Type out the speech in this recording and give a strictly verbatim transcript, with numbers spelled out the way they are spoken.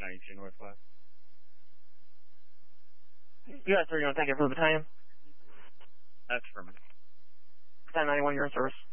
ninety-two Northwest. U S thirty-one, thank you for the battalion. That's for me. ten ninety-one, you're in service.